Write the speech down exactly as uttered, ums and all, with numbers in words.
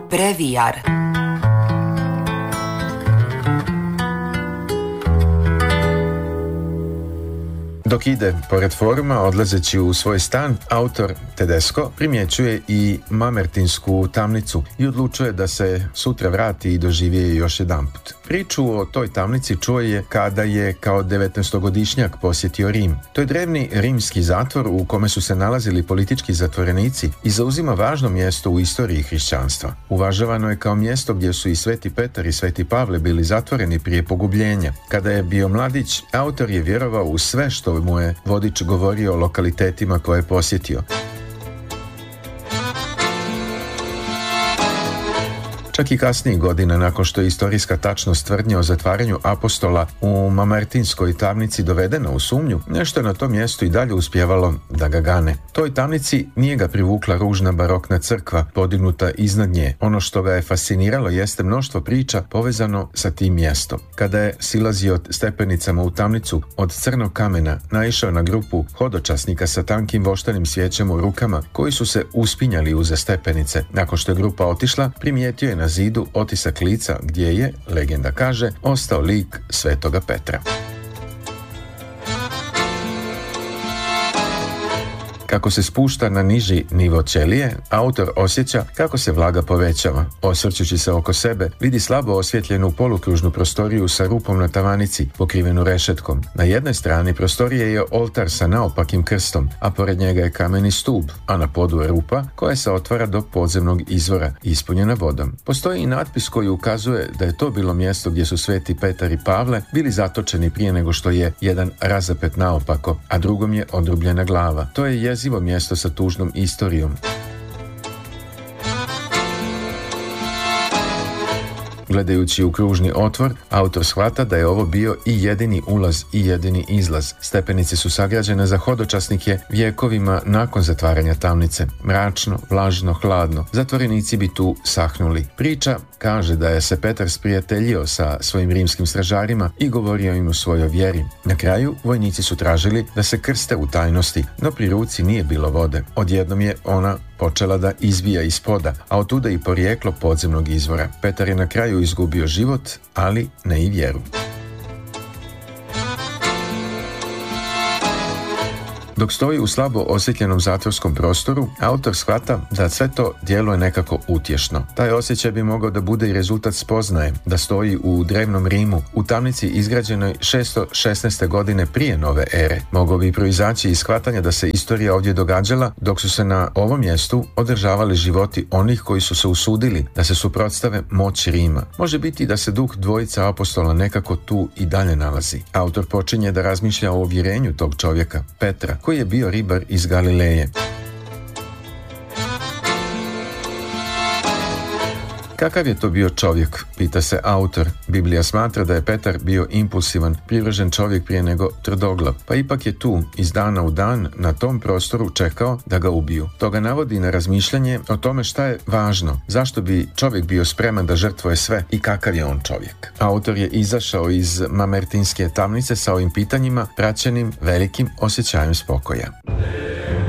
Previjar. Dok ide pored foruma, odlazeći u svoj stan, autor Tedesco primjećuje i mamertinsku tamnicu i odlučuje da se sutra vrati i doživi je još jedanput. Priču o toj tamnici čuo je kada je kao devetnaestogodišnjak posjetio Rim. To je drevni rimski zatvor u kome su se nalazili politički zatvorenici i zauzima važno mjesto u istoriji hrišćanstva. Uvažavano je kao mjesto gdje su i Sveti Petar i Sveti Pavle bili zatvoreni prije pogubljenja. Kada je bio mladić, autor je vjerovao u sve što mu je vodič govorio o lokalitetima koje je posjetio. Čak i kasnijih godina, nakon što je istorijska tačnost tvrdnje o zatvaranju apostola u mamertinskoj tamnici dovedena u sumnju, nešto je na tom mjestu i dalje uspjevalo da ga gane. Toj tamnici nije ga privukla ružna barokna crkva podignuta iznad nje. Ono što ga je fasciniralo jeste mnoštvo priča povezano sa tim mjestom. Kada je silazio stepenicama u tamnicu, od crnog kamena naišao na grupu hodočasnika sa tankim voštanim svijećem u rukama koji su se uspinjali uza stepenice. Nakon što je grupa otišla, primijetio je na zidu otisak lica gdje je, legenda kaže, ostao lik Svetoga Petra. Kako se spušta na niži nivo ćelije, autor osjeća kako se vlaga povećava. Osvrćući se oko sebe, vidi slabo osvjetljenu polukružnu prostoriju sa rupom na tavanici, pokrivenu rešetkom. Na jednoj strani prostorije je oltar sa naopakim krstom, a pored njega je kameni stup, a na podu je rupa koja se otvara do podzemnog izvora, ispunjena vodom. Postoji i natpis koji ukazuje da je to bilo mjesto gdje su Sveti Petar i Pavle bili zatočeni prije nego što je jedan razapet naopako, a drugom je odrubljena glava. To je jezivo mjesto sa tužnom istorijom. Gledajući u kružni otvor, autor shvata da je ovo bio i jedini ulaz i jedini izlaz. Stepenice su sagrađene za hodočasnike vjekovima nakon zatvaranja tamnice. Mračno, vlažno, hladno. Zatvorenici bi tu sahnuli. Priča kaže da je se Petar sprijateljio sa svojim rimskim stražarima i govorio im o svojoj vjeri. Na kraju, vojnici su tražili da se krste u tajnosti, no pri ruci nije bilo vode. Odjednom je ona počela da izvija iz poda, a otuda i porijeklo podzemnog izvora. Petar je na kraju izgubio život, ali ne i vjeru. Dok stoji u slabo osvjetljenom zatvorskom prostoru, autor shvata da sve to djeluje nekako utješno. Taj osjećaj bi mogao da bude i rezultat spoznaje da stoji u drevnom Rimu, u tamnici izgrađenoj šesto šesnaeste. godine prije nove ere. Mogao bi proizaći iz shvatanja da se istorija ovdje događala dok su se na ovom mjestu održavali životi onih koji su se usudili da se suprotstave moći Rima. Može biti da se duh dvojica apostola nekako tu i dalje nalazi. Autor počinje da razmišlja o uvjerenju tog čovjeka, Petra, koji je bio ribar iz Galileje. Kakav je to bio čovjek, pita se autor. Biblija smatra da je Petar bio impulsivan, privržen čovjek prije nego tvrdoglav, pa ipak je tu iz dana u dan na tom prostoru čekao da ga ubiju. To ga navodi na razmišljanje o tome šta je važno, zašto bi čovjek bio spreman da žrtvuje sve i kakav je on čovjek. Autor je izašao iz mamertinske tamnice sa ovim pitanjima, praćenim velikim osjećajem spokoja.